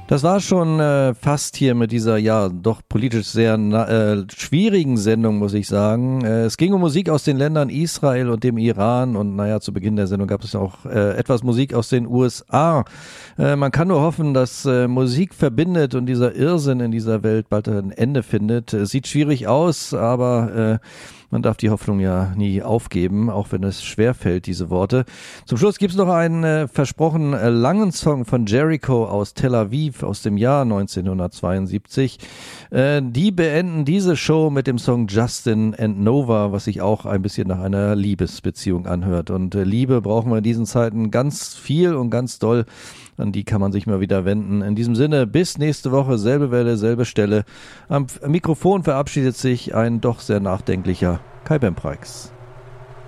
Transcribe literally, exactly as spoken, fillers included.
Das war schon äh, fast hier mit dieser, ja, doch politisch sehr na, äh, schwierigen Sendung, muss ich sagen. Äh, es ging um Musik aus den Ländern Israel und dem Iran und naja, zu Beginn der Sendung gab es auch äh, etwas Musik aus den U S A. Äh, man kann nur hoffen, dass äh, Musik verbindet und dieser Irrsinn in dieser Welt bald ein Ende findet. Es sieht schwierig aus, aber äh, man darf die Hoffnung ja nie aufgeben, auch wenn es schwerfällt, diese Worte. Zum Schluss gibt's noch einen äh, versprochen äh, langen Song von Jericho aus Tel Aviv aus dem Jahr neunzehnhundertzweiundsiebzig. Äh, die beenden diese Show mit dem Song Justin and Nova, was sich auch ein bisschen nach einer Liebesbeziehung anhört. Und äh, Liebe brauchen wir in diesen Zeiten ganz viel und ganz doll. An die kann man sich mal wieder wenden. In diesem Sinne, bis nächste Woche, selbe Welle, selbe Stelle. Am Mikrofon verabschiedet sich ein doch sehr nachdenklicher Kai Bempreix.